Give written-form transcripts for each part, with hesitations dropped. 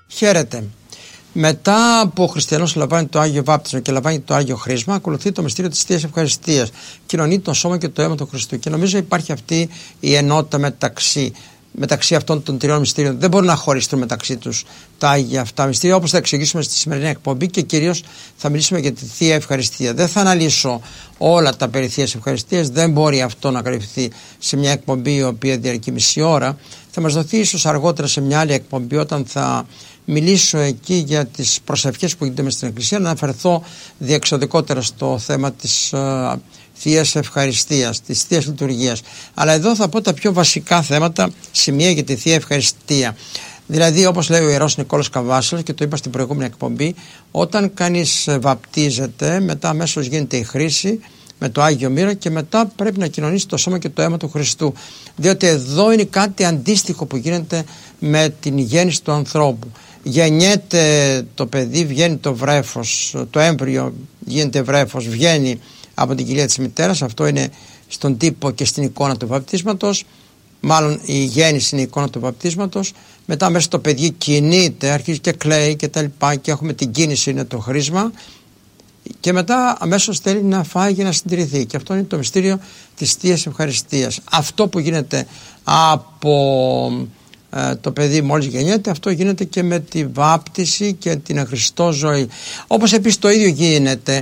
Χαίρετε. Μετά που ο χριστιανός λαμβάνει το Άγιο Βάπτισμα και λαμβάνει το Άγιο Χρίσμα, ακολουθεί το μυστήριο της Θείας Ευχαριστίας. Κοινωνεί το σώμα και το αίμα του Χριστού. Και νομίζω υπάρχει αυτή η ενότητα μεταξύ αυτών των τριών μυστήριων. Δεν μπορούν να χωριστούν μεταξύ τους τα Άγια αυτά μυστήρια, όπως θα εξηγήσουμε στη σημερινή εκπομπή, και κυρίως θα μιλήσουμε για τη Θεία Ευχαριστία. Δεν θα αναλύσω όλα τα περί Θείας Ευχαριστίας, δεν μπορεί αυτό να καλυφθεί σε μια εκπομπή η οποία διαρκεί μισή ώρα. Θα μας δοθεί ίσως αργότερα σε μια άλλη εκπομπή, όταν θα μιλήσω εκεί για τις προσευχές που γίνονται μες στην Εκκλησία, να αναφερθώ διεξοδικότερα στο θέμα της Θείας Ευχαριστίας, της Θείας Λειτουργίας. Αλλά εδώ θα πω τα πιο βασικά θέματα, σημεία για τη Θεία Ευχαριστία. Δηλαδή, όπως λέει ο Ιερός Νικόλαος Καβάσιλος, και το είπα στην προηγούμενη εκπομπή, όταν κανείς βαπτίζεται, μετά αμέσως γίνεται η χρήση με το Άγιο Μοίρα και μετά πρέπει να κοινωνήσει το σώμα και το αίμα του Χριστού. Διότι εδώ είναι κάτι αντίστοιχο που γίνεται με την γέννηση του ανθρώπου. Γεννιέται το παιδί, βγαίνει το βρέφος, το έμβριο γίνεται βρέφος, βγαίνει από την κοιλία της μητέρας. Αυτό είναι στον τύπο και στην εικόνα του βαπτίσματος. Μάλλον η γέννηση είναι η εικόνα του βαπτίσματος. Μετά μέσα το παιδί κινείται, αρχίζει και κλαίει και τα λοιπά, και έχουμε την κίνηση, είναι το χρήσμα. Και μετά αμέσως θέλει να φάει και να συντηρηθεί. Και αυτό είναι το μυστήριο της Θείας Ευχαριστίας. Αυτό που γίνεται από το παιδί μόλις γεννιέται, αυτό γίνεται και με τη βάπτιση και την Χριστό ζωή. Όπως επίσης το ίδιο γίνεται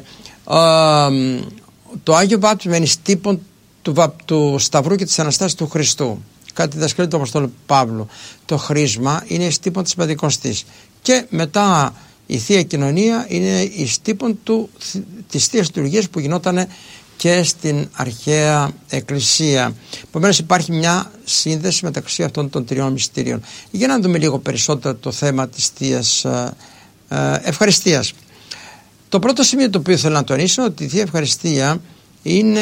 το Άγιο Βάπτισμα είναι στύπον του Σταυρού και της Αναστάσεως του Χριστού. Κάτι διδασκαλεί του Αποστόλου Παύλου. Το χρήσμα είναι στύπον της Πεντηκοστής. Και μετά η Θεία Κοινωνία είναι η στύπον της Θείας Λειτουργίας που γινόταν και στην αρχαία Εκκλησία. Επομένως υπάρχει μια σύνδεση μεταξύ αυτών των τριών μυστήριων. Για να δούμε λίγο περισσότερο το θέμα της Θείας Ευχαριστίας. Το πρώτο σημείο το οποίο θέλω να τονίσω είναι ότι η Θεία Ευχαριστία είναι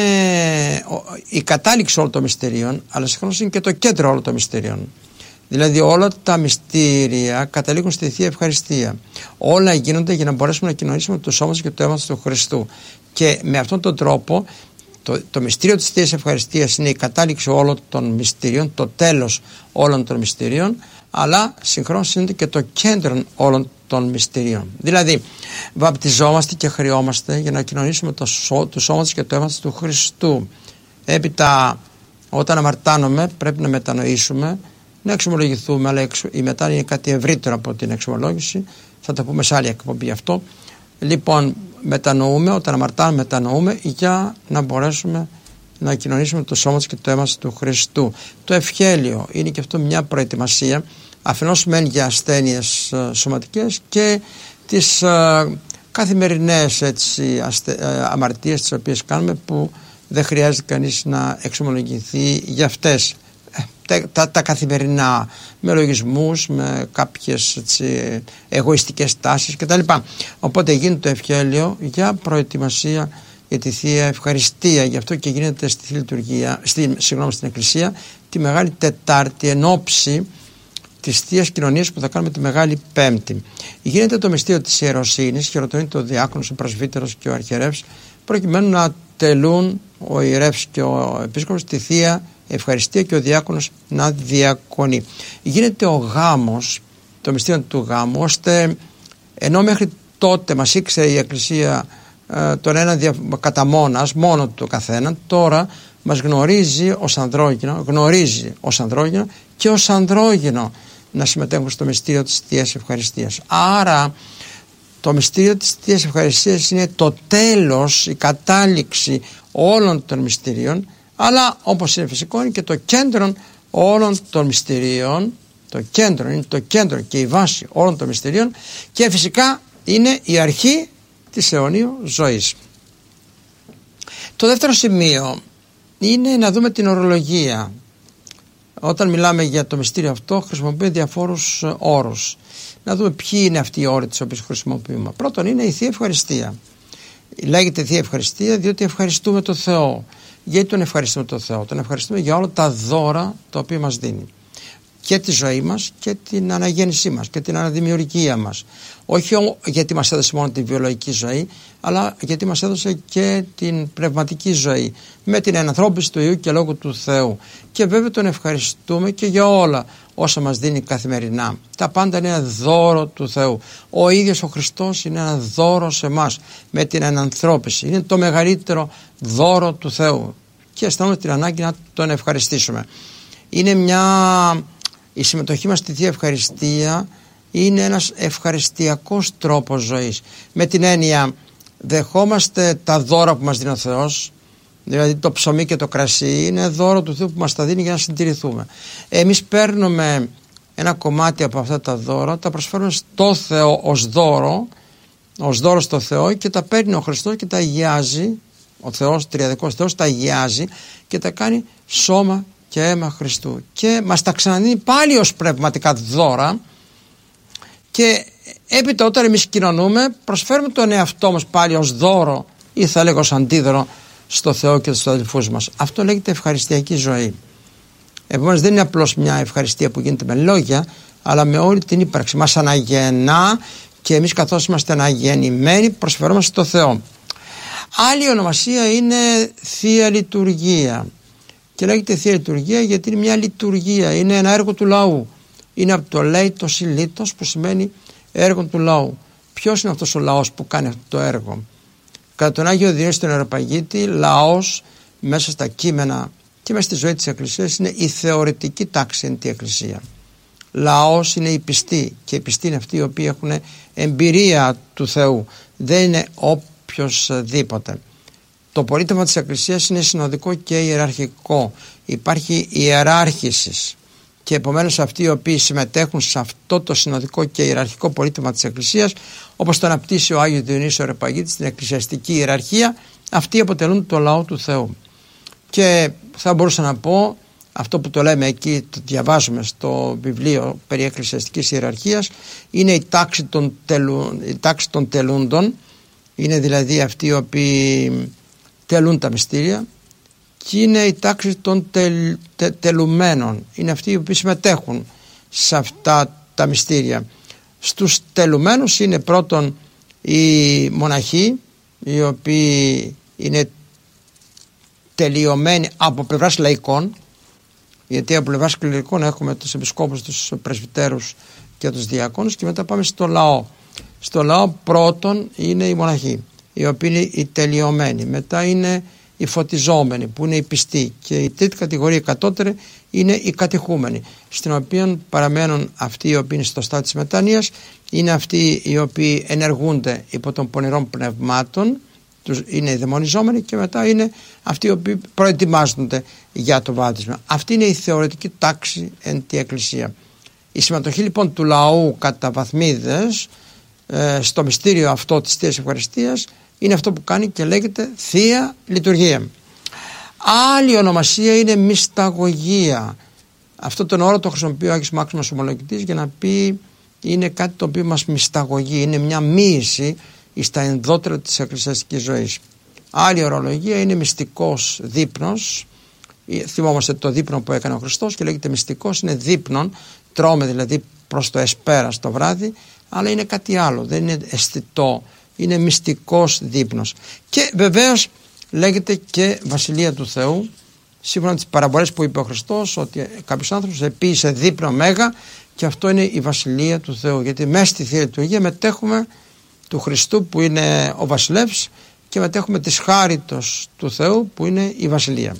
η κατάληξη όλων των μυστηρίων, αλλά συγχρόνως είναι και το κέντρο όλων των μυστηρίων. Δηλαδή όλα τα μυστήρια καταλήγουν στη Θεία Ευχαριστία. Όλα γίνονται για να μπορέσουμε να κοινωνήσουμε το σώμα και το αίμα του Χριστού. Και με αυτόν τον τρόπο το μυστήριο της Θείας Ευχαριστίας είναι η κατάληξη όλων των μυστήριων, το τέλος όλων των μυστήριων, αλλά συγχρόνως είναι και το κέντρο όλων των μυστηρίων. Δηλαδή βαπτιζόμαστε και χρειόμαστε για να κοινωνήσουμε το σώμα και το αίμα του Χριστού. Έπειτα όταν αμαρτάνομαι πρέπει να μετανοήσουμε, να εξομολογηθούμε, αλλά η μετάνοια είναι κάτι ευρύτερο από την εξομολόγηση. Θα το πούμε σε άλλη εκπομπή αυτό. Λοιπόν, μετανοούμε, όταν αμαρτάνουμε μετανοούμε για να μπορέσουμε να κοινωνήσουμε το σώμα και το αίμα του Χριστού. Το ευχέλιο είναι και αυτό μια προετοιμασία, αφενός μεν για ασθένειες σωματικές και τις καθημερινές αμαρτίες τις οποίες κάνουμε, που δεν χρειάζεται κανείς να εξομολογηθεί για αυτές. Τα καθημερινά, με λογισμούς, με κάποιες εγωιστικές τάσεις κτλ. Οπότε γίνεται το ευχέλιο για προετοιμασία για τη Θεία Ευχαριστία. Γι' αυτό και γίνεται στη λειτουργία, στην Εκκλησία τη Μεγάλη Τετάρτη εν όψη της Θείας Κοινωνίας που θα κάνουμε τη Μεγάλη Πέμπτη. Γίνεται το μυστήριο της ιεροσύνης, χειροτονεί το διάκονος, ο πρεσβύτερος και ο αρχιερεύς, προκειμένου να τελούν ο ιερεύς και ο επίσκοπος τη Θεία Ευχαριστία και ο διάκονος να διακονεί. Γίνεται ο γάμος, το μυστήριο του γάμου, ώστε ενώ μέχρι τότε μας ήξερε η Εκκλησία τον ένα κατά μόνας, μόνο του καθένα, τώρα μας γνωρίζει ως ανδρόγυνο και ως ανδρόγυνο να συμμετέχουν στο μυστήριο της Θείας Ευχαριστίας. Άρα το μυστήριο της Θείας Ευχαριστίας είναι το τέλος, η κατάληξη όλων των μυστηρίων, αλλά όπως είναι φυσικό είναι και το κέντρο όλων των μυστηρίων. Είναι το κέντρο και η βάση όλων των μυστηρίων, και φυσικά είναι η αρχή της αιωνίου ζωής. Το δεύτερο σημείο είναι να δούμε την ορολογία. Όταν μιλάμε για το μυστήριο αυτό χρησιμοποιούμε διαφόρους όρους. Να δούμε ποιοι είναι αυτοί οι όροι τις οποίες χρησιμοποιούμε. Πρώτον είναι η Θεία Ευχαριστία. Λέγεται Θεία Ευχαριστία διότι ευχαριστούμε τον Θεό. Γιατί τον ευχαριστούμε τον Θεό? Τον ευχαριστούμε για όλα τα δώρα τα οποία μας δίνει. Και τη ζωή μας και την αναγέννησή μας και την αναδημιουργία μας. Όχι γιατί μας έδωσε μόνο τη βιολογική ζωή, αλλά γιατί μας έδωσε και την πνευματική ζωή, με την ενανθρώπιση του Υιού και Λόγου του Θεού. Και βέβαια τον ευχαριστούμε και για όλα όσα μας δίνει καθημερινά. Τα πάντα είναι ένα δώρο του Θεού. Ο ίδιος ο Χριστός είναι ένα δώρο σε εμάς με την ανανθρώπιση. Είναι το μεγαλύτερο δώρο του Θεού και αισθάνομαι την ανάγκη να τον ευχαριστήσουμε. Η συμμετοχή μας στη Θεία Ευχαριστία είναι ένας ευχαριστιακός τρόπος ζωής. Με την έννοια, δεχόμαστε τα δώρα που μας δίνει ο Θεός, δηλαδή το ψωμί και το κρασί είναι δώρο του Θεού που μας τα δίνει για να συντηρηθούμε. Εμείς παίρνουμε ένα κομμάτι από αυτά τα δώρα, τα προσφέρουμε στο Θεό ως δώρο στο Θεό, και τα παίρνει ο Χριστός και τα αγιάζει, ο Θεός, τριαδικός Θεός, τα αγιάζει και τα κάνει σώμα και αίμα Χριστού και μας τα ξαναδίνει πάλι ως πνευματικά δώρα. Και έπειτα όταν εμείς κοινωνούμε, προσφέρουμε τον εαυτό μας πάλι ως δώρο, ή θα λέγω ως αντίδωρο, στο Θεό και στους αδελφούς μας. Αυτό λέγεται ευχαριστιακή ζωή. Επομένως δεν είναι απλώς μια ευχαριστία που γίνεται με λόγια, αλλά με όλη την ύπαρξη. Μας αναγεννά και εμείς, καθώς είμαστε αναγεννημένοι, προσφερόμαστε στο Θεό. Άλλη ονομασία είναι Θεία Λειτουργία. Και λέγεται Θεία Λειτουργία γιατί είναι μια λειτουργία, είναι ένα έργο του λαού. Είναι από το λέιτος ή λίτος, που σημαίνει έργο του λαού. Ποιος είναι αυτός ο λαός που κάνει αυτό το έργο? Κατά τον Άγιο Διονύσιο τον Αεροπαγίτη, λαός μέσα στα κείμενα και μέσα στη ζωή της Εκκλησίας είναι η θεωρητική τάξη εν τη Εκκλησία. Λαός είναι οι πιστοί, και οι πιστοί είναι αυτοί οι οποίοι έχουν εμπειρία του Θεού. Δεν είναι οποιοσδήποτε. Το πολίτευμα της Εκκλησίας είναι συνοδικό και ιεραρχικό. Υπάρχει ιεράρχηση. Και επομένως αυτοί οι οποίοι συμμετέχουν σε αυτό το συνοδικό και ιεραρχικό πολίτευμα της Εκκλησίας, όπως το αναπτύσσει ο Άγιος Διονύσιος ο Αεροπαγίτης στην εκκλησιαστική ιεραρχία, αυτοί αποτελούν το λαό του Θεού. Και θα μπορούσα να πω, αυτό που το λέμε εκεί, το διαβάζουμε στο βιβλίο περί εκκλησιαστικής ιεραρχίας, είναι η τάξη των τελούντων, είναι δηλαδή αυτοί οι οποίοι τελούν τα μυστήρια, και είναι η τάξη των τελουμένων, είναι αυτοί οι οποίοι συμμετέχουν σε αυτά τα μυστήρια. Στους τελουμένους είναι πρώτον οι μοναχοί, οι οποίοι είναι τελειωμένοι από πλευράς λαϊκών, γιατί από πλευράς κληρικών έχουμε τους επισκόπους, τους πρεσβυτέρους και τους διακόνους, και μετά πάμε στο λαό. Στο λαό πρώτον είναι οι μοναχοί, οι οποίοι είναι οι τελειωμένοι, μετά είναι οι φωτιζόμενοι που είναι οι πιστοί, και η τρίτη κατηγορία κατώτερη είναι οι κατηχούμενοι, στην οποία παραμένουν αυτοί οι οποίοι είναι στο στάδιο της μετάνοιας, είναι αυτοί οι οποίοι ενεργούνται υπό των πονηρών πνευμάτων, είναι οι δαιμονιζόμενοι, και μετά είναι αυτοί οι οποίοι προετοιμάζονται για το βάπτισμα. Αυτή είναι η θεωρητική τάξη εν τη Εκκλησία. Η συμμετοχή λοιπόν του λαού κατά βαθμίδες στο μυστήριο αυτό της Θείας Ευχαριστίας είναι αυτό που κάνει και λέγεται Θεία Λειτουργία. Άλλη ονομασία είναι μυσταγωγία. Αυτό τον όρο το χρησιμοποιεί ο Άγιος Μάξιμος Ομολογητής για να πει είναι κάτι το οποίο μας μυσταγωγεί, είναι μια μοίηση στα ενδότερα της εκκλησιαστικής ζωής. Άλλη ορολογία είναι μυστικός δείπνος. Θυμόμαστε το δείπνο που έκανε ο Χριστός και λέγεται μυστικός, είναι δείπνον, τρώμε δηλαδή προς το εσπέρας το βράδυ, αλλά είναι κάτι άλλο, δεν είναι αισθητό, είναι μυστικός δείπνος. Και βεβαίως λέγεται και Βασιλεία του Θεού, σύμφωνα με τις παραβολές που είπε ο Χριστός, ότι κάποιος άνθρωπος επίησε δείπνο μέγα, και αυτό είναι η Βασιλεία του Θεού, γιατί μέσα στη Θεία Λειτουργία μετέχουμε του Χριστού που είναι ο βασιλεύς και μετέχουμε της χάριτος του Θεού που είναι η Βασιλεία.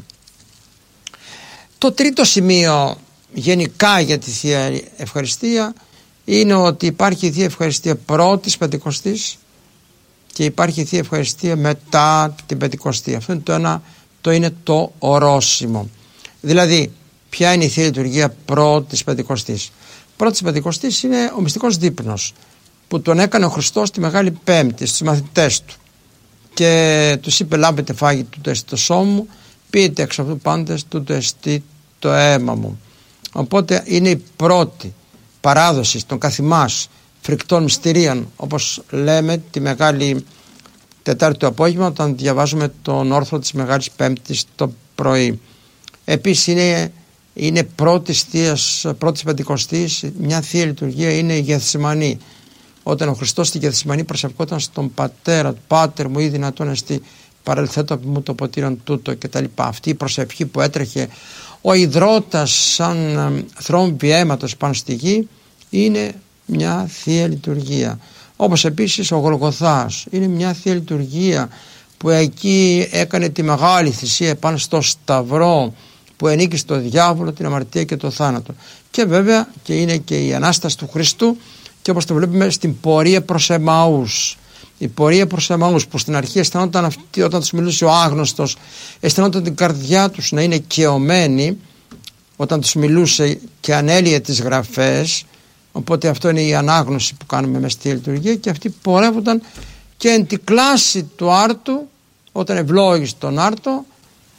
Το τρίτο σημείο γενικά για τη Θεία Ευχαριστία είναι ότι υπάρχει η Θεία Ευχαριστία πρώτης Πεντηκοστής και υπάρχει η Θεία Ευχαριστία μετά την Πεντηκοστή. Αυτό είναι το ένα, το είναι το ορόσημο. Δηλαδή, ποια είναι η Θεία Λειτουργία πρώτης Πεντηκοστής? Πρώτης Πεντηκοστής είναι ο μυστικός δείπνος που τον έκανε ο Χριστός τη Μεγάλη Πέμπτη στους μαθητές του και τους είπε: λάμπετε φάγει τούτο εστί το σώμα μου, πείτε εξ αυτού πάντες τούτο εστί το αίμα μου. Οπότε είναι η πρώτη παράδοση των καθημάς φρικτών μυστηρίων, όπως λέμε τη Μεγάλη Τετάρτη το απόγευμα όταν διαβάζουμε τον όρθρο της Μεγάλης Πέμπτης το πρωί. Επίσης είναι πρώτης Πεντηκοστής μια Θεία Λειτουργία, είναι η Γεθσημανή, όταν ο Χριστός στη Γεθσημανή προσευχόταν στον Πατέρα του: Πάτερ μου ή δυνατόν εστί παρελθέτω από μου το ποτήρον τούτο κτλ. Αυτή η προσευχή που έτρεχε ο υδρότας σαν θρόμβη αίματος πάνω στη γη είναι μια Θεία Λειτουργία. Όπως επίσης ο Γολγοθάς είναι μια Θεία Λειτουργία που εκεί έκανε τη μεγάλη θυσία πάνω στο σταυρό που ενίκησε το διάβολο, την αμαρτία και το θάνατο. Και βέβαια και είναι και η Ανάσταση του Χριστού, και όπως το βλέπουμε στην πορεία προς Εμαούς. Η πορεία προς Εμαούς, που στην αρχή αισθανόταν αυτοί, όταν τους μιλούσε ο άγνωστος, αισθανόταν την καρδιά τους να είναι καιωμένη όταν τους μιλούσε και ανέλυε τις γραφές. Οπότε αυτό είναι η ανάγνωση που κάνουμε μες στη λειτουργία, και αυτοί πορεύονταν και εν τη κλάση του άρτου, όταν ευλόγησε τον άρτο,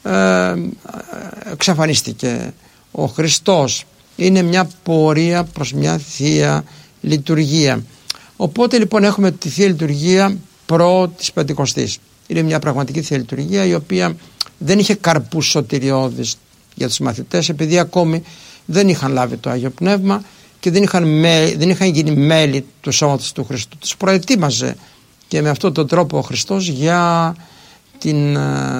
εξαφανίστηκε ο Χριστός. Είναι μια πορεία προς μια Θεία Λειτουργία. Οπότε λοιπόν έχουμε τη Θεία Λειτουργία προ της Πεντηκοστής. Είναι μια πραγματική Θεία Λειτουργία, η οποία δεν είχε καρπούς σωτηριώδης για τους μαθητές, επειδή ακόμη δεν είχαν λάβει το Άγιο Πνεύμα και δεν είχαν γίνει μέλη του σώματος του Χριστού. Τους προετοίμαζε, και με αυτόν τον τρόπο ο Χριστός για την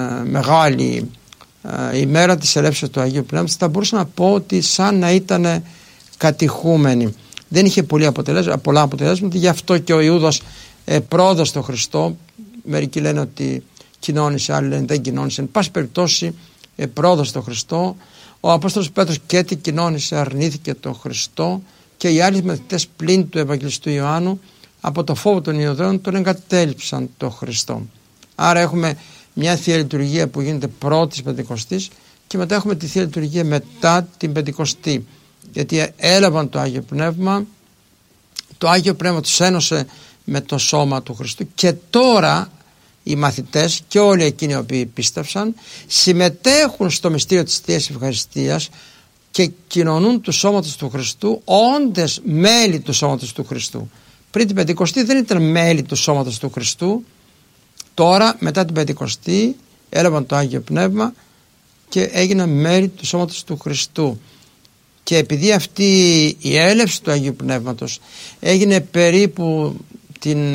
μεγάλη ημέρα της ελεύσεως του Αγίου Πνεύματος, θα μπορούσα να πω ότι σαν να ήταν κατηχούμενοι. Δεν είχε πολλά αποτελέσματα, γι' αυτό και ο Ιούδας πρόδωσε τον Χριστό. Μερικοί λένε ότι κοινώνησε, άλλοι λένε δεν κοινώνησε. Εν πάση περιπτώσει πρόδωσε τον Χριστό. Ο Απόστολος Πέτρος και τι κοινώνησε, αρνήθηκε τον Χριστό, και οι άλλοι μαθητές πλην του Ευαγγελιστού Ιωάννου από το φόβο των Ιουδαίων τον εγκατέλειψαν τον Χριστό. Άρα έχουμε μια Θεία Λειτουργία που γίνεται πρώτης Πεντηκοστής, και μετά έχουμε τη Θεία Λειτουργία μετά την Πεντηκοστή, γιατί έλαβαν το Άγιο Πνεύμα, το Άγιο Πνεύμα τους ένωσε με το σώμα του Χριστού, και τώρα οι μαθητές και όλοι εκείνοι οι οποίοι πίστευσαν συμμετέχουν στο μυστήριο της Θείας Ευχαριστίας και κοινωνούν του σώματος του Χριστού, όντες μέλη του σώματος του Χριστού. Πριν την Πεντηκοστή δεν ήταν μέλη του σώματος του Χριστού. Τώρα μετά την Πεντηκοστή έλαβαν το Άγιο Πνεύμα και έγιναν μέλη του σώματος του Χριστού. Και επειδή αυτή η έλευση του Αγίου Πνεύματος έγινε περίπου την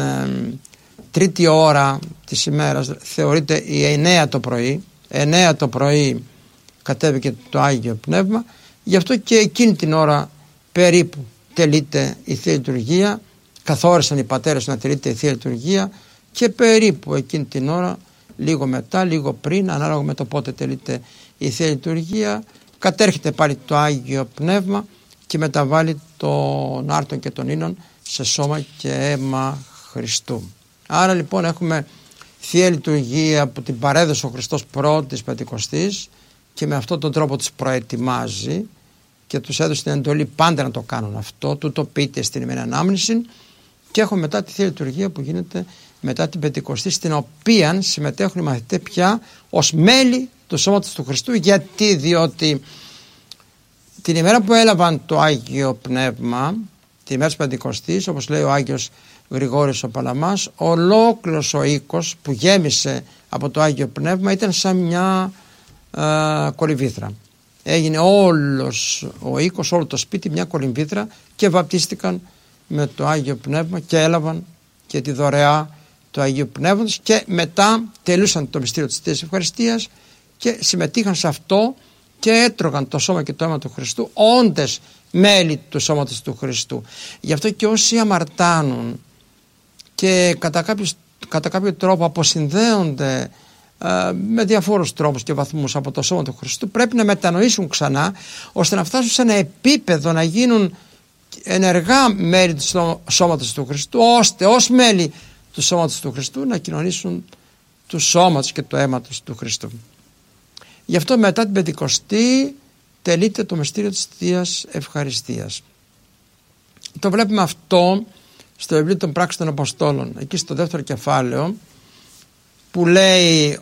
τρίτη ώρα της ημέρας, θεωρείται η 9 το πρωί, 9 το πρωί κατέβηκε το Άγιο Πνεύμα, γι' αυτό και εκείνη την ώρα περίπου τελείται η Θεία Λειτουργία, καθόρισαν οι πατέρες να τελείται η Θεία Λειτουργία, και περίπου εκείνη την ώρα, λίγο μετά, λίγο πριν, ανάλογα με το πότε τελείται η Θεία Λειτουργία, κατέρχεται πάλι το Άγιο Πνεύμα και μεταβάλλει τον άρτον και τον ίνον σε σώμα και αίμα Χριστού. Άρα λοιπόν έχουμε Θεία Λειτουργία που την παρέδωσε ο Χριστός πρώτης Πεντηκοστής, και με αυτόν τον τρόπο τους προετοιμάζει και τους έδωσε την εντολή πάντα να το κάνουν αυτό, τούτο πείτε στην ημέρα ανάμνηση. Και έχουμε μετά τη Θεία Λειτουργία που γίνεται μετά την Πεντηκοστή, στην οποία συμμετέχουν οι μαθητές πια ως μέλη του σώματος του Χριστού. Γιατί? Διότι την ημέρα που έλαβαν το Άγιο Πνεύμα, την ημέρα της Πεντηκοστής, όπως λέει ο Άγιος Γρηγόρης ο Παλαμάς, ολόκληρος ο οίκος που γέμισε από το Άγιο Πνεύμα ήταν σαν μια κολυμβήθρα. Έγινε όλος ο οίκος, όλο το σπίτι μια κολυμβήθρα, και βαπτίστηκαν με το Άγιο Πνεύμα και έλαβαν και τη δωρεά του Αγίου Πνεύματος, και μετά τελούσαν το μυστήριο της Θείας Ευχαριστίας και συμμετείχαν σε αυτό και έτρωγαν το σώμα και το αίμα του Χριστού, όντες μέλη του σώματος του Χριστού. Γι' αυτό και όσοι αμαρτάνουν και κατά κάποιο τρόπο αποσυνδέονται με διαφόρους τρόπους και βαθμούς από το σώμα του Χριστού, πρέπει να μετανοήσουν ξανά, ώστε να φτάσουν σε ένα επίπεδο να γίνουν ενεργά μέλη του σώματος του Χριστού, ώστε ως μέλη του σώματος του Χριστού να κοινωνήσουν του σώματος και του αίματος του Χριστού. Γι' αυτό μετά την Πεντηκοστή τελείται το μυστήριο της Θείας Ευχαριστίας. Το βλέπουμε αυτό στο βιβλίο των Πράξεων των Αποστόλων, εκεί στο δεύτερο κεφάλαιο, που λέει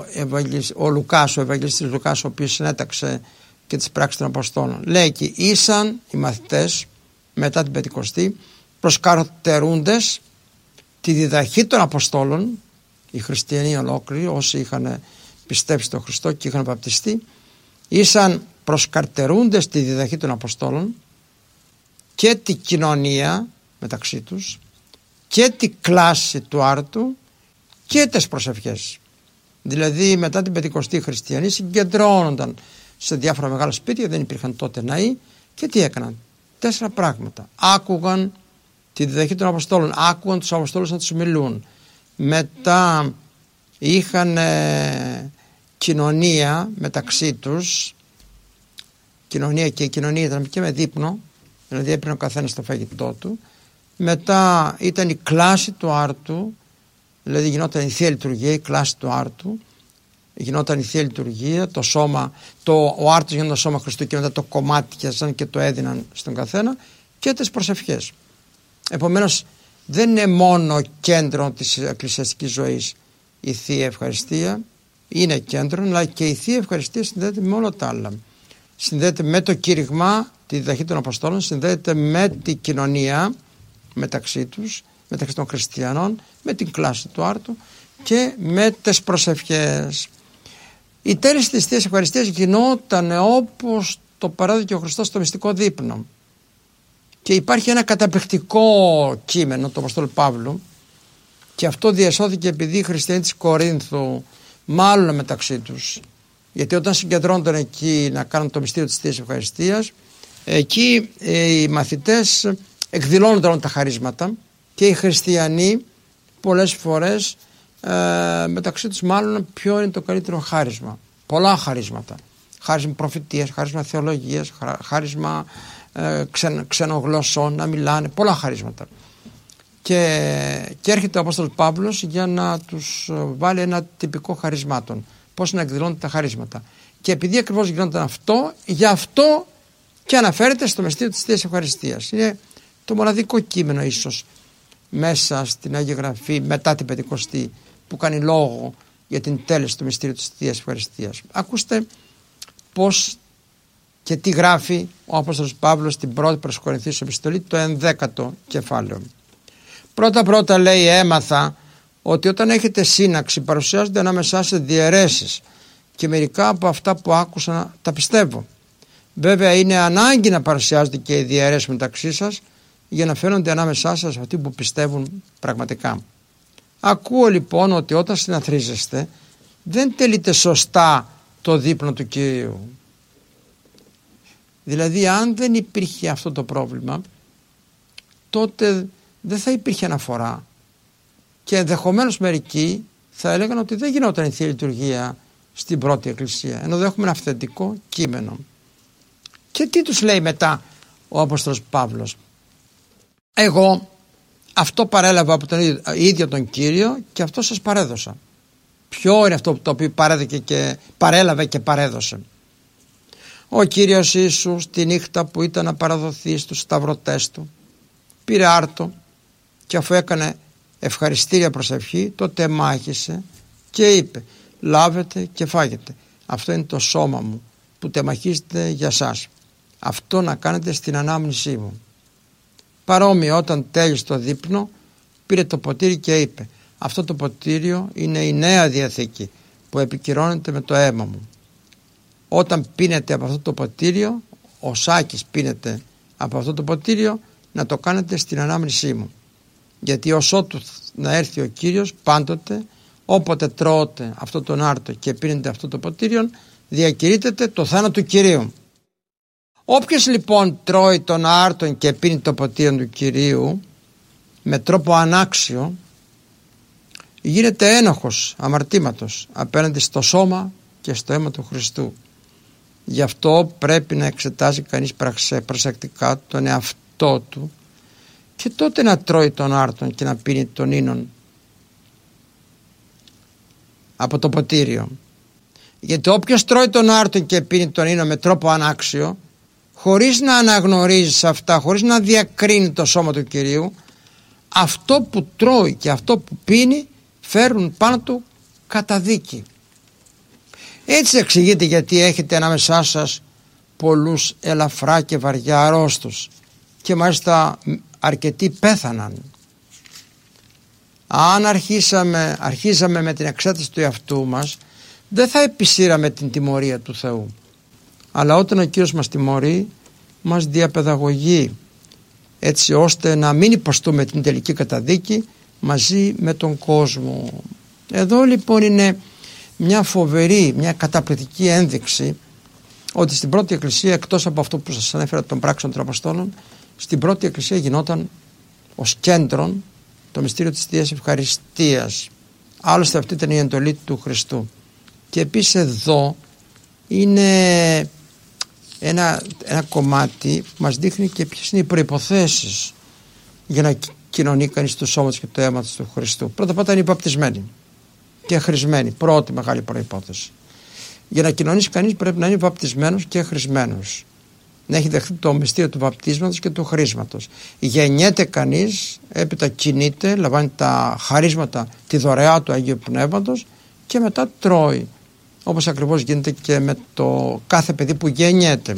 ο Λουκάς, ο Ευαγγελιστής Λουκάς, ο οποίος συνέταξε και τις Πράξεις των Αποστόλων. Λέει εκεί: ήσαν οι μαθητές μετά την Πεντηκοστή προσκαρτερούντες τη διδαχή των Αποστόλων, οι χριστιανοί ολόκληροι, όσοι είχαν πιστέψει στον Χριστό και είχαν βαπτιστεί, ήσαν προσκαρτερούντες τη διδαχή των Αποστόλων και τη κοινωνία μεταξύ τους και τη κλάση του άρτου και τις προσευχές. Δηλαδή μετά την Πεντηκοστή οι χριστιανοί συγκεντρώνονταν σε διάφορα μεγάλα σπίτια, δεν υπήρχαν τότε ναοί, και τι έκαναν? 4 πράγματα. Άκουγαν τη διδαχή των Αποστόλων, άκουγαν τους Αποστόλους να τους μιλούν. Μετά είχαν κοινωνία μεταξύ τους. Κοινωνία, και η κοινωνία ήταν και με δείπνο, δηλαδή έπαιρνε ο καθένας το φαγητό του. Μετά ήταν η κλάση του άρτου, δηλαδή γινόταν η Θεία Λειτουργία, η κλάση του άρτου, γινόταν η Θεία Λειτουργία, το σώμα, ο άρτος γινόταν το σώμα Χριστού, και μετά το κομμάτιαζαν και το έδιναν στον καθένα, και τις προσευχές. Επομένως δεν είναι μόνο κέντρο της εκκλησιαστικής ζωής η Θεία Ευχαριστία, είναι κέντρο, αλλά και η Θεία Ευχαριστία συνδέεται με όλα τα άλλα. Συνδέεται με το κήρυγμα, τη διδαχή των Αποστόλων, συνδέεται με την κοινωνία μεταξύ τους, μεταξύ των χριστιανών, με την κλάση του άρτου και με τις προσευχές. Η τέλεση της Θείας Ευχαριστίας γινόταν όπως το παράδειγε ο Χριστός στο μυστικό δείπνο. Και υπάρχει ένα καταπληκτικό κείμενο του Αποστόλου Παύλου, και αυτό διασώθηκε επειδή οι χριστιανοί της Κορίνθου μάλλον μεταξύ τους, γιατί όταν συγκεντρώνονταν εκεί να κάνουν το μυστήριο της Θείας Ευχαριστίας, εκεί οι μαθητές εκδηλώνονταν τα χαρίσματα, και οι χριστιανοί πολλές φορές μεταξύ τους μάλλον ποιο είναι το καλύτερο χάρισμα. Πολλά χαρίσματα. Χάρισμα προφητείας, χάρισμα θεολογίας, χάρισμα ξενογλωσσών, να μιλάνε, πολλά χαρίσματα. Και έρχεται ο Απόστολος Παύλος για να τους βάλει ένα τυπικό χαρισμάτων, πώς να εκδηλώνουν τα χαρίσματα. Και επειδή ακριβώς γινόταν αυτό, γι' αυτό και αναφέρεται στο μυστήριο της Θείας Ευχαριστίας. Είναι το μοναδικό κείμενο ίσως μέσα στην Αγία Γραφή μετά την Πεντηκοστή που κάνει λόγο για την τέλεση του μυστήριου της Θείας Ευχαριστίας. Ακούστε πώς και τι γράφει ο Απόστολος Παύλος στην πρώτη προς Κορινθίους επιστολή, το 11ο κεφάλαιο. Πρώτα λέει, έμαθα ότι όταν έχετε σύναξη παρουσιάζονται ανάμεσά σε διαιρέσεις, και μερικά από αυτά που άκουσα τα πιστεύω. Βέβαια είναι ανάγκη να παρουσιάζονται και οι διαιρέσεις μεταξύ σας, για να φαίνονται ανάμεσά σας αυτοί που πιστεύουν πραγματικά. Ακούω λοιπόν ότι όταν συναθρίζεστε δεν τελείτε σωστά το δείπνο του Κυρίου. Δηλαδή αν δεν υπήρχε αυτό το πρόβλημα, τότε δεν θα υπήρχε αναφορά, και ενδεχομένως μερικοί θα έλεγαν ότι δεν γινόταν η Θεία Λειτουργία στην πρώτη εκκλησία, ενώ δεν έχουμε ένα αυθεντικό κείμενο. Και τι τους λέει μετά ο Απόστολος Παύλος? Εγώ αυτό παρέλαβα από τον ίδιο τον Κύριο, και αυτό σας παρέδωσα. Ποιο είναι αυτό το οποίο παρέλαβε και παρέδωσε? Ο Κύριος Ιησούς τη νύχτα που ήταν να παραδοθεί στους σταυρωτές του, πήρε άρτο, και αφού έκανε ευχαριστήρια προσευχή, τότε μάχησε και είπε, λάβετε και φάγετε, αυτό είναι το σώμα μου που τεμαχίζεται για σας, αυτό να κάνετε στην ανάμνησή μου. Παρόμοιο, όταν τέλειωσε το δείπνο, πήρε το ποτήρι και είπε, αυτό το ποτήριο είναι η νέα διαθήκη που επικυρώνεται με το αίμα μου. Όταν πίνετε από αυτό το ποτήριο, ο Σάκης πίνετε από αυτό το ποτήριο, να το κάνετε στην ανάμνησή μου. Γιατί ως ότου να έρθει ο Κύριος, πάντοτε όποτε τρώτε αυτό τον άρτο και πίνετε αυτό το ποτήριο, διακηρύτεται το θάνατο του Κυρίου. Όποιος λοιπόν τρώει τον άρτον και πίνει το ποτήριο του Κυρίου με τρόπο ανάξιο, γίνεται ένοχος αμαρτήματος απέναντι στο σώμα και στο αίμα του Χριστού. Γι' αυτό πρέπει να εξετάζει κανείς προσεκτικά τον εαυτό του, και τότε να τρώει τον άρτον και να πίνει τον ίνον από το ποτήριο. Γιατί όποιος τρώει τον άρτον και πίνει τον ίνον με τρόπο ανάξιο, χωρίς να αναγνωρίζει σε αυτά, χωρίς να διακρίνει το σώμα του Κυρίου, αυτό που τρώει και αυτό που πίνει φέρουν πάνω του καταδίκη. Έτσι εξηγείται γιατί έχετε ανάμεσά σας πολλούς ελαφρά και βαριά αρρώστους, και μάλιστα αρκετοί πέθαναν. Αν αρχίζαμε με την εξέταση του εαυτού μας, δεν θα επισύραμε την τιμωρία του Θεού. Αλλά όταν ο Κύριος μας τιμωρεί, μας διαπαιδαγωγεί, έτσι ώστε να μην υποστούμε την τελική καταδίκη μαζί με τον κόσμο. Εδώ λοιπόν είναι μια φοβερή, μια καταπληκτική ένδειξη ότι στην πρώτη εκκλησία, εκτός από αυτό που σας ανέφερα των πράξεων των Αποστόλων, στην πρώτη εκκλησία γινόταν ως κέντρον το μυστήριο της Θείας Ευχαριστίας. Άλλωστε αυτή ήταν η εντολή του Χριστού. Και επίσης εδώ είναι ένα κομμάτι που μας δείχνει και ποιες είναι οι προϋποθέσεις για να κοινωνεί κανείς το σώμα και το αίμα του Χριστού. Πρώτα απ' όλα είναι βαπτισμένοι και χρησμένοι. Πρώτη μεγάλη προϋπόθεση. Για να κοινωνήσει κανείς πρέπει να είναι βαπτισμένος και χρησμένος. Να έχει δεχθεί το μυστήριο του βαπτίσματος και του χρήσματος. Γεννιέται κανείς, έπειτα κινείται, λαμβάνει τα χαρίσματα, τη δωρεά του Αγίου Πνεύματος και μετά τρώει. Όπως ακριβώς γίνεται και με το κάθε παιδί που γεννιέται.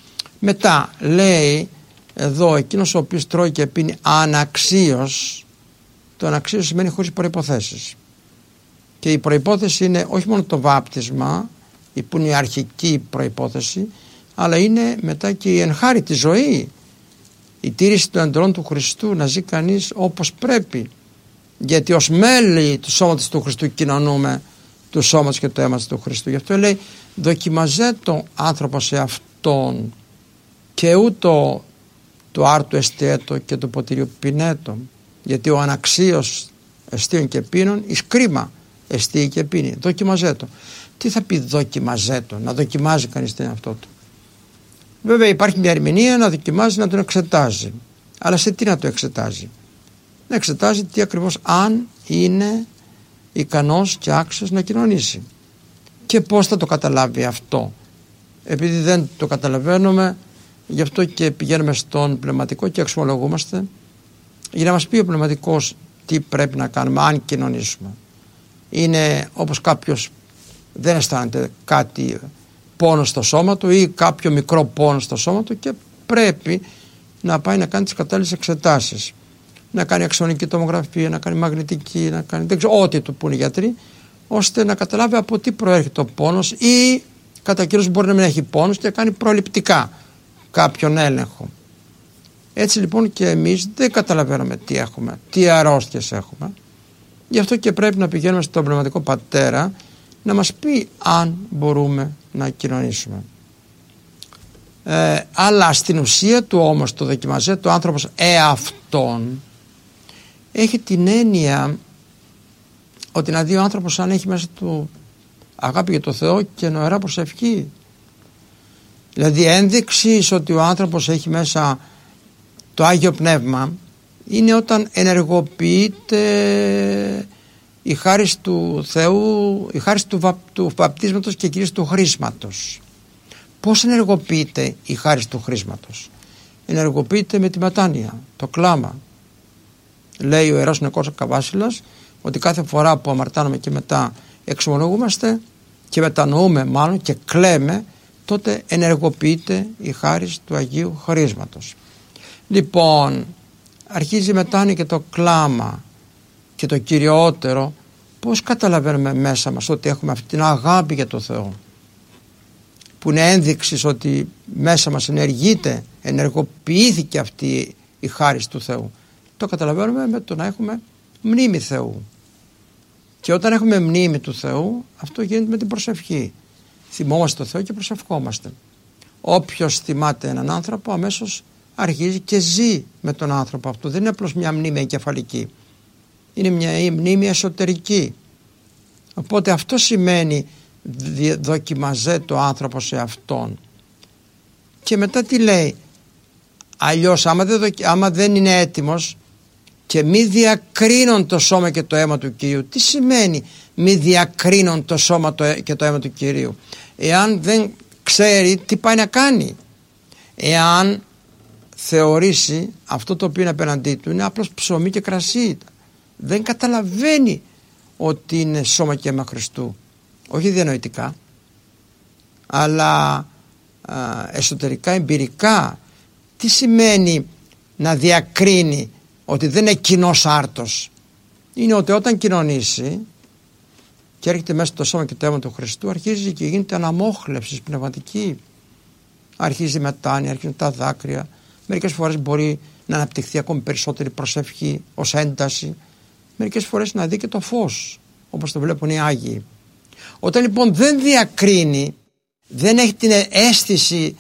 Μετά λέει εδώ εκείνος ο οποίος τρώει και πίνει αναξίως. Το αναξίως σημαίνει χωρίς προϋποθέσεις. Και η προϋπόθεση είναι όχι μόνο το βάπτισμα, που είναι η αρχική προϋπόθεση, αλλά είναι μετά και η ενχάρητη ζωή, η τήρηση των εντολών του Χριστού, να ζει κανείς όπως πρέπει, γιατί ως μέλη του σώματος του Χριστού κοινωνούμε του σώματος και του αίματος του Χριστού. Γι' αυτό λέει δοκιμαζέ το άνθρωπο σε αυτόν και ούτω του άρτου εστιέτο και του ποτηρίου πινέτο, γιατί ο αναξίος εστίων και πίνων εις κρίμα εστίει και πίνει. Δοκιμαζέ το. Τι θα πει δοκιμαζέ το? Να δοκιμάζει κανείς τον εαυτό του. Βέβαια υπάρχει μια ερμηνεία να δοκιμάζει, να τον εξετάζει. Αλλά σε τι να το εξετάζει? Να εξετάζει τι ακριβώς, αν είναι ικανός και άξιος να κοινωνήσει. Και πώς θα το καταλάβει αυτό? Επειδή δεν το καταλαβαίνουμε, γι' αυτό και πηγαίνουμε στον πνευματικό και εξομολογούμαστε, για να μας πει ο πνευματικός τι πρέπει να κάνουμε αν κοινωνήσουμε. Είναι όπως κάποιος δεν αισθάνεται κάτι πόνο στο σώμα του ή κάποιο μικρό πόνο στο σώμα του και πρέπει να πάει να κάνει τις κατάλληλες εξετάσεις. Να κάνει αξονική τομογραφία, να κάνει μαγνητική, να κάνει δεν ξέρω, ό,τι του πούνε οι γιατροί, ώστε να καταλάβει από τι προέρχεται ο πόνος ή κατά κύριος μπορεί να μην έχει πόνος και να κάνει προληπτικά κάποιον έλεγχο. Έτσι λοιπόν και εμείς δεν καταλαβαίνουμε τι έχουμε, τι αρρώστιες έχουμε. Γι' αυτό και πρέπει να πηγαίνουμε στον πνευματικό πατέρα να μας πει αν μπορούμε να κοινωνήσουμε. Αλλά στην ουσία του όμως το δοκιμαζέ το άνθρωπος εαυτόν έχει την έννοια ότι να δει ο άνθρωπος αν έχει μέσα του αγάπη για το Θεό και νοερά προσευχή. Δηλαδή ένδειξη ότι ο άνθρωπος έχει μέσα το Άγιο Πνεύμα είναι όταν ενεργοποιείται η χάρις του Θεού, η χάρις του βαπτίσματος και κυρίως του χρήσματος. Πώς ενεργοποιείται η χάρις του χρήσματος? Ενεργοποιείται με τη μετάνοια, το κλάμα. Λέει ο Ιερός Νεκρός Καβάσιλας ότι κάθε φορά που αμαρτάνουμε και μετά εξομολογούμαστε και μετανοούμε μάλλον και κλαίμε, τότε ενεργοποιείται η χάρις του Αγίου Χρήσματος. Λοιπόν, αρχίζει η μετάνοια και το κλάμα και το κυριότερο, πώς καταλαβαίνουμε μέσα μας ότι έχουμε αυτή την αγάπη για το Θεό, που είναι ένδειξη ότι μέσα μας ενεργοποιήθηκε αυτή η χάρις του Θεού? Το καταλαβαίνουμε με το να έχουμε μνήμη Θεού. Και όταν έχουμε μνήμη του Θεού, αυτό γίνεται με την προσευχή. Θυμόμαστε το Θεό και προσευχόμαστε. Όποιος θυμάται έναν άνθρωπο, αμέσως αρχίζει και ζει με τον άνθρωπο αυτό. Δεν είναι απλώς μια μνήμη εγκεφαλική. Είναι μια μνήμη εσωτερική. Οπότε αυτό σημαίνει δοκιμαζέ το άνθρωπο σε αυτόν. Και μετά τι λέει? Αλλιώς άμα δεν είναι έτοιμος και μη διακρίνουν το σώμα και το αίμα του Κυρίου. Τι σημαίνει μη διακρίνουν το σώμα και το αίμα του Κυρίου? Εάν δεν ξέρει τι πάει να κάνει, εάν θεωρήσει αυτό το οποίο είναι απέναντί του είναι απλώς ψωμί και κρασί, δεν καταλαβαίνει ότι είναι σώμα και αίμα Χριστού, όχι διανοητικά αλλά εσωτερικά, εμπειρικά. Τι σημαίνει να διακρίνει ότι δεν είναι κοινός άρτος? Είναι ότι όταν κοινωνήσει και έρχεται μέσα στο σώμα και το αίμα του Χριστού, αρχίζει και γίνεται αναμόχλευση πνευματική, αρχίζει η μετάνοια, αρχίζουν τα δάκρυα, μερικές φορές μπορεί να αναπτυχθεί ακόμη περισσότερη προσευχή ως ένταση, μερικές φορές να δει και το φως όπως το βλέπουν οι Άγιοι. Όταν λοιπόν δεν διακρίνει, δεν έχει την αίσθηση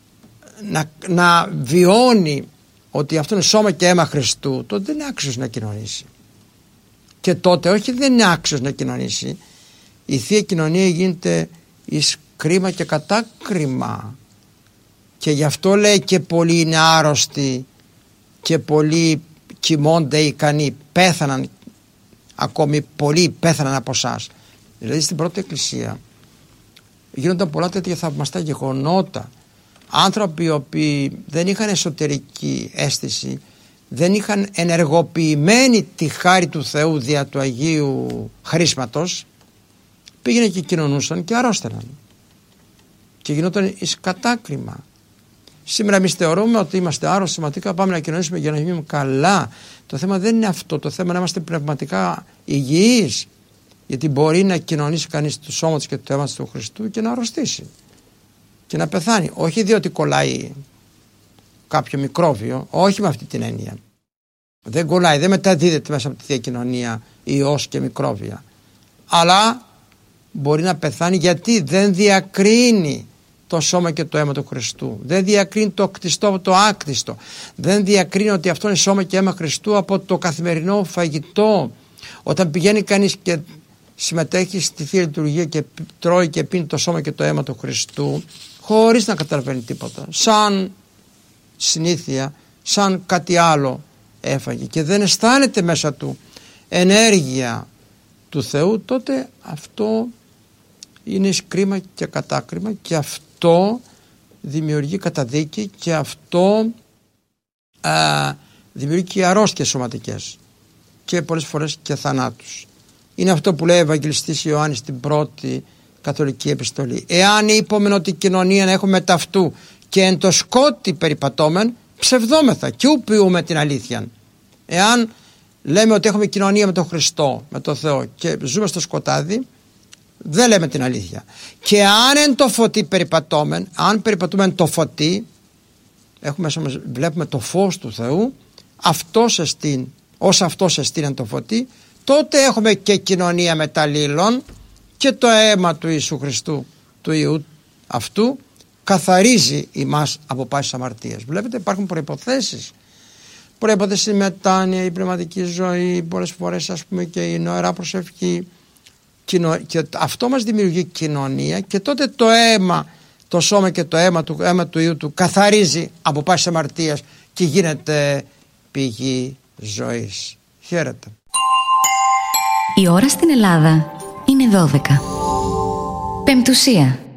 να βιώνει ότι αυτό είναι σώμα και αίμα Χριστού, τότε δεν είναι άξιος να κοινωνήσει. Και τότε όχι δεν είναι άξιος να κοινωνήσει, η Θεία Κοινωνία γίνεται εις κρίμα και κατάκριμα. Και γι' αυτό λέει και πολλοί είναι άρρωστοι και πολλοί κοιμώνται ικανοί, πέθαναν, ακόμη πολλοί πέθαναν από εσάς. Δηλαδή στην πρώτη εκκλησία γίνονταν πολλά τέτοια θαυμαστά γεγονότα. Άνθρωποι οι οποίοι δεν είχαν εσωτερική αίσθηση, δεν είχαν ενεργοποιημένη τη χάρη του Θεού δια του Αγίου Χρίσματος, πήγαινε και κοινωνούσαν και αρρώστεναν και γινόταν εις κατάκριμα. Σήμερα εμείς θεωρούμε ότι είμαστε άρρωστοι σωματικά, πάμε να κοινωνήσουμε για να γίνουμε καλά. Το θέμα δεν είναι αυτό, το θέμα είναι να είμαστε πνευματικά υγιείς, γιατί μπορεί να κοινωνήσει κανείς το σώμα και το αίμα του Χριστού και να αρρωστήσει και να πεθάνει, όχι διότι κολλάει κάποιο μικρόβιο, όχι με αυτή την έννοια. Δεν κολλάει, δεν μεταδίδεται μέσα από τη Θεία Κοινωνία ιός και μικρόβια, αλλά μπορεί να πεθάνει γιατί δεν διακρίνει το σώμα και το αίμα του Χριστού, δεν διακρίνει το κτιστό από το άκτιστο, δεν διακρίνει ότι αυτό είναι σώμα και αίμα Χριστού από το καθημερινό φαγητό. Όταν πηγαίνει κανείς και συμμετέχει στη Θεία Λειτουργία και τρώει και πίνει το σώμα και το αίμα του Χριστού χωρίς να καταλαβαίνει τίποτα, σαν συνήθεια, σαν κάτι άλλο έφαγε και δεν αισθάνεται μέσα του ενέργεια του Θεού, τότε αυτό είναι κρίμα και κατάκριμα και αυτό δημιουργεί καταδίκη και αυτό δημιουργεί και αρρώστιες σωματικές και πολλές φορές και θανάτους. Είναι αυτό που λέει ο Ευαγγελιστής Ιωάννης στην πρώτη καθολική επιστολή. Εάν είπομεν ότι η κοινωνία να έχουμε ταυτού και εν το σκότι περιπατώμεν, ψευδόμεθα και ου ποιούμε την αλήθεια. Εάν λέμε ότι έχουμε κοινωνία με τον Χριστό, με τον Θεό και ζούμε στο σκοτάδι, δεν λέμε την αλήθεια. Και αν εν το φωτί περιπατώμεν, αν περιπατούμε εν το φωτί, βλέπουμε το φως του Θεού, ως αυτός εστίν εν το φωτί, τότε έχουμε και κοινωνία μεταλλήλων και το αίμα του Ιησού Χριστού, του Ιού αυτού, καθαρίζει ημάς από πάσης αμαρτίας. Βλέπετε, υπάρχουν προϋποθέσεις. Προϋποθέσεις η μετάνοια, η πνευματική ζωή, πολλές φορές ας πούμε και η νοερά προσευχή. Και αυτό μας δημιουργεί κοινωνία και τότε το αίμα, το σώμα και το αίμα του Ιού του καθαρίζει από πάσης αμαρτίας και γίνεται πηγή ζωής. Χαίρετε. Η ώρα στην Ελλάδα είναι 12. Πεμπτουσία.